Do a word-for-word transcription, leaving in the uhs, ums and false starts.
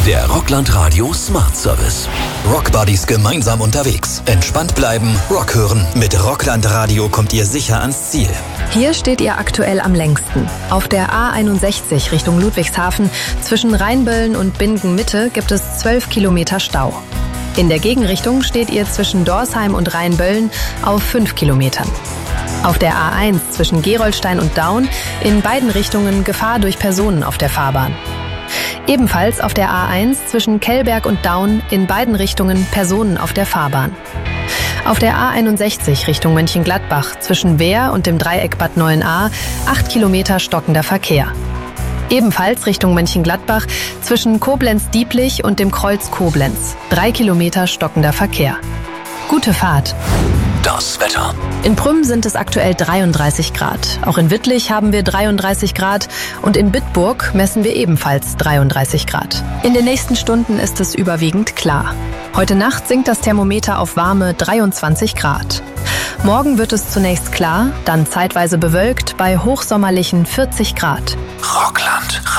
Der Rockland Radio Smart Service. Rock Buddies gemeinsam unterwegs. Entspannt bleiben, Rock hören. Mit Rockland Radio kommt ihr sicher ans Ziel. Hier steht ihr aktuell am längsten. Auf der A einundsechzig Richtung Ludwigshafen zwischen Rheinböllen und Bingen-Mitte gibt es zwölf Kilometer Stau. In der Gegenrichtung steht ihr zwischen Dorsheim und Rheinböllen auf fünf Kilometern. Auf der A eins zwischen Gerolstein und Daun in beiden Richtungen Gefahr durch Personen auf der Fahrbahn. Ebenfalls auf der A eins zwischen Kellberg und Daun in beiden Richtungen Personen auf der Fahrbahn. Auf der A einundsechzig Richtung Mönchengladbach zwischen Wehr und dem Dreieck Bad Neuenahr acht Kilometer stockender Verkehr. Ebenfalls Richtung Mönchengladbach zwischen Koblenz-Dieblich und dem Kreuz Koblenz drei Kilometer stockender Verkehr. Gute Fahrt. Das Wetter. In Prüm sind es aktuell dreiunddreißig Grad. Auch in Wittlich haben wir dreiunddreißig Grad und in Bitburg messen wir ebenfalls dreiunddreißig Grad. In den nächsten Stunden ist es überwiegend klar. Heute Nacht sinkt das Thermometer auf warme dreiundzwanzig Grad. Morgen wird es zunächst klar, dann zeitweise bewölkt bei hochsommerlichen vierzig Grad. Rockland